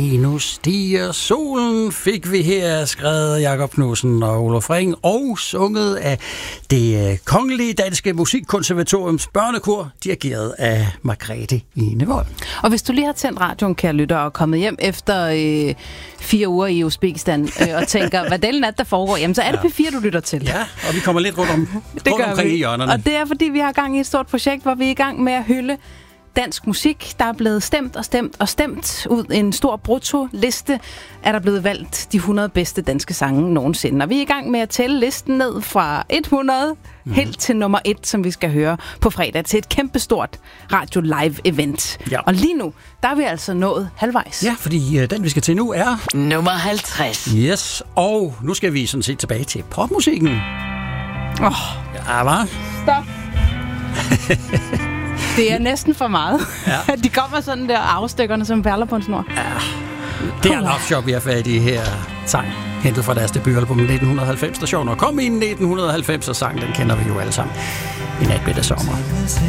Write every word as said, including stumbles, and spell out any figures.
Nu stiger solen, fik vi her skrevet Jakob Knudsen og Olof Ring, og sunget af det Kongelige Danske Musikkonservatoriums børnekor, dirigeret af Margrethe Enevold. Og hvis du lige har tændt radioen, kære lytter, og kommet hjem efter øh, fire uger i Uzbekistan øh, og tænker, hvad delen nat der foregår, jamen så er det P fire, du lytter til. Ja, og vi kommer lidt rundt, om, det rundt omkring vi. i hjørnerne. Og det er, fordi vi har gang i et stort projekt, hvor vi er i gang med at hylde dansk musik. Der er blevet stemt og stemt og stemt ud en stor brutto-liste, er der blevet valgt de hundrede bedste danske sange nogensinde. Og vi er i gang med at tælle listen ned fra hundrede mm. helt til nummer et, som vi skal høre på fredag til et kæmpestort Radio Live event. Ja. Og lige nu, der er vi altså nået halvvejs. Ja, fordi uh, den vi skal til nu er nummer halvtreds. Yes, og nu skal vi sådan set tilbage til popmusikken. Åh. Oh. Ja, hva'? Stop. Det er næsten for meget. Ja. De kommer sådan der afstykkerne som perler på en snor. Ja. Det er Love Shop, vi har fat i her sang, hentet fra deres debutalbum nitten halvfems stationer. Kom i nitten halvfems, og sang, den kender vi jo alle sammen. En nat midt af sommer.